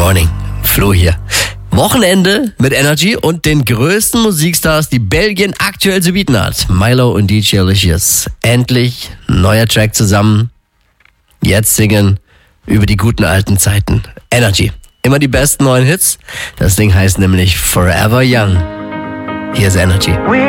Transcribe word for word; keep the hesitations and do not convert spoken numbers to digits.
Morning, Flo hier. Wochenende mit Energy und den größten Musikstars, die Belgien aktuell zu bieten hat. Milo und D J Alicious. Endlich neuer Track zusammen. Jetzt singen über die guten alten Zeiten. Energy. Immer die besten neuen Hits. Das Ding heißt nämlich Forever Young. Hier ist Energy.